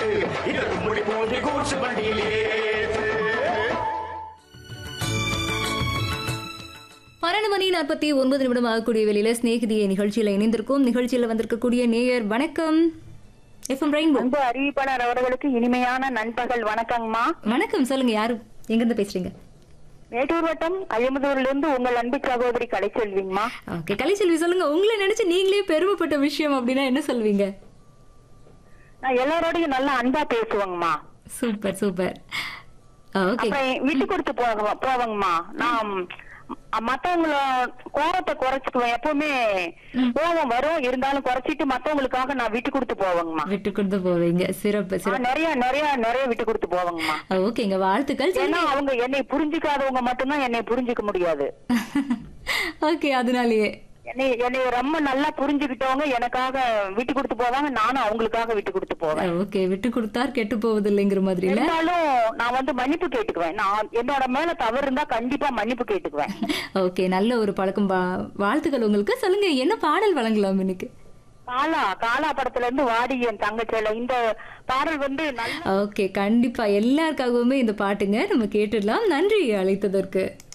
இரண்டு முடி போட்டு கூச்சு வண்டியிலே 12:49 ஆகக்கூடிய வேளையில ஸ்நேகிதியை நிகழ்ச்சியில இணைந்திருக்கும். நிகழ்ச்சியில வந்திருக்கக்கூடிய நேயர் வணக்கம். எஃப்எம் ரெயின்போ அன்பு அறிவிப்பாளர் அவர்களுக்கு இனிமையான நண்பகல் வணக்கங்கம்மா. வணக்கம். சொல்லுங்க, யாரு எங்க இருந்து பேசுறீங்க? மேட்டூர் வட்டம் அயமுதூர்ல இருந்து உங்கள் அன்பு சகோதரி கலைச்செல்விங்கம்மா. ஓகே கலைச்செல்வி, சொல்லுங்க. உங்களை நினைச்சு நீங்களே பெருமைப்பட்ட விஷயம் அப்படின்னா என்ன சொல்வீங்க? நான் எல்லாரோடையும் நல்லா அன்பா பேசுவேங்கம்மா. Super super. ஓகே. அப்புறம் விட்டு கொடுத்து போவங்கம்மா. நான் மத்தவங்கள கோபத்தை குறைச்சுக்குவேன். எப்பவுமே கோபம் வரும், இருந்தாலும் குறைச்சிட்டு மத்தவங்களுக்காக நான் விட்டு கொடுத்து போவேங்கம்மா. விட்டு கொடுத்து போவீங்க. சிறப்பு சிறப்பு. நிறைய நிறைய நிறைய விட்டு கொடுத்து போவேங்கம்மா. ஓகேங்க, வாழ்த்துக்கள். ஏன்னா அவங்க என்னை புரிஞ்சுக்காதவங்க மட்டும்தான் என்னை புரிஞ்சுக்க முடியாது. ஓகே, அதனாலயே என்னை ரொம்ப நல்லா புரிஞ்சுக்கிட்டவங்க எனக்காக விட்டு கொடுத்து போவாங்க, நானும் அவங்களுக்காக விட்டு கொடுத்து போவேன். ஓகே, விட்டு கொடுத்தார் கெட்டு போவதில்லைங்கிற மாதிரி இல்ல. இருந்தாலும் நான் மன்னிப்பு கேட்டுக்குவேன். நான் என்னோட மேல தவறு இருந்தா கண்டிப்பா மன்னிப்பு கேட்டுக்குவேன். ஓகே, நல்ல ஒரு பழக்கம். வாழ்த்துக்கள் உங்களுக்கு. சொல்லுங்க, என்ன பாடல் வழங்கலாம் இன்னைக்கு? காலா படத்துல இருந்து வாடி என் தங்கச்சேல இந்த பாடல் நல்ல. ஓகே, கண்டிப்பா எல்லாருக்காகவுமே இந்த பாட்டுங்க நம்ம கேட்டுடலாம். நன்றி அழைத்ததற்கு.